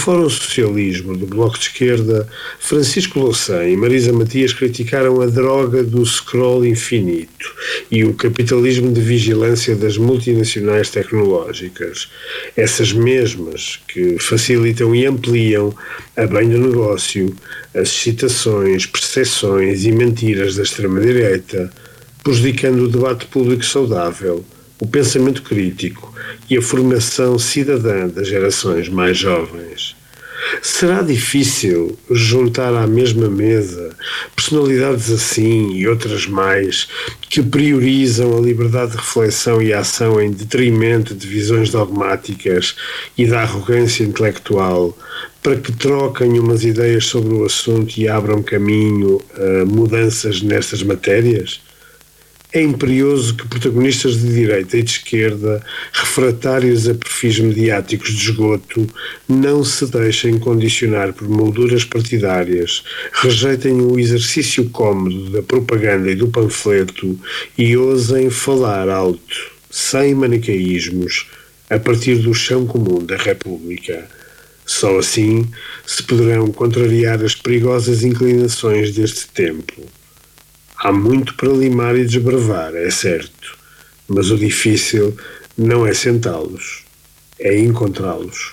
Fórum Socialismo do Bloco de Esquerda, Francisco Louçã e Marisa Matias criticaram a droga do scroll infinito e o capitalismo de vigilância das multinacionais tecnológicas. Essas mesmas que facilitam e ampliam, a bem do negócio, as excitações, percepções e mentiras da extrema-direita, prejudicando o debate público saudável, o pensamento crítico e a formação cidadã das gerações mais jovens. Será difícil juntar à mesma mesa personalidades assim e outras mais que priorizam a liberdade de reflexão e ação em detrimento de visões dogmáticas e da arrogância intelectual, para que troquem umas ideias sobre o assunto e abram caminho a mudanças nestas matérias? É imperioso que protagonistas de direita e de esquerda, refratários a perfis mediáticos de esgoto, não se deixem condicionar por molduras partidárias, rejeitem o exercício cómodo da propaganda e do panfleto e ousem falar alto, sem manicaísmos, a partir do chão comum da República. Só assim se poderão contrariar as perigosas inclinações deste tempo. Há muito para limar e desbravar, é certo, mas o difícil não é sentá-los, é encontrá-los.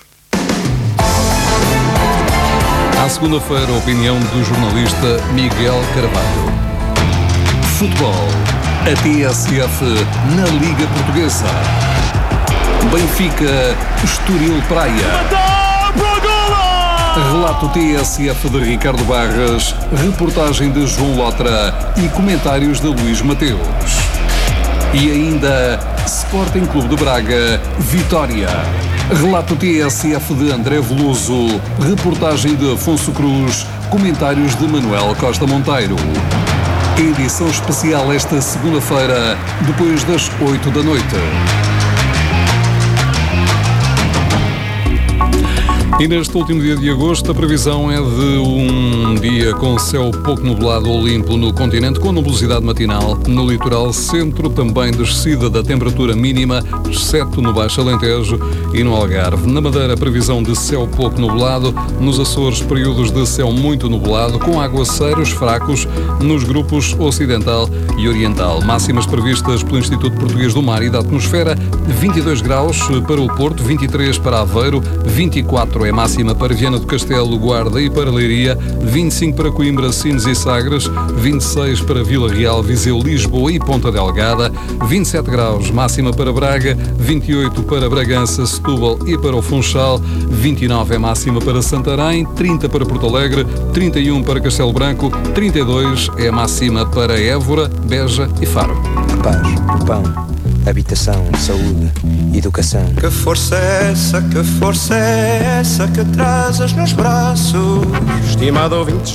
À segunda-feira, a opinião do jornalista Miguel Carvalho. Futebol. A TSF na Liga Portuguesa. Benfica, Estoril Praia. Relato TSF de Ricardo Barras, reportagem de João Lotra e comentários de Luís Mateus. E ainda Sporting Clube de Braga, Vitória. Relato TSF de André Veloso, reportagem de Afonso Cruz, comentários de Manuel Costa Monteiro. Edição especial esta segunda-feira, depois das 8 da noite. E neste último dia de agosto, a previsão é de um dia com céu pouco nublado ou limpo no continente, com nubosidade matinal. No litoral centro, também descida da temperatura mínima, exceto no Baixo Alentejo e no Algarve. Na Madeira, previsão de céu pouco nublado. Nos Açores, períodos de céu muito nublado, com aguaceiros fracos nos grupos ocidental e oriental. Máximas previstas pelo Instituto Português do Mar e da Atmosfera: 22 graus para o Porto, 23 para Aveiro, 24 é máxima para Viana do Castelo, Guarda e para Leiria, 25 para Coimbra, Sines e Sagres, 26 para Vila Real, Viseu, Lisboa e Ponta Delgada, 27 graus máxima para Braga, 28 para Bragança, Setúbal e para o Funchal, 29 é máxima para Santarém, 30 para Porto Alegre, 31 para Castelo Branco, 32 é máxima para Évora, Beja e Faro. Paz, o pão, habitação, saúde, educação. Que força é essa que trazes nos braços, estimado ouvinte?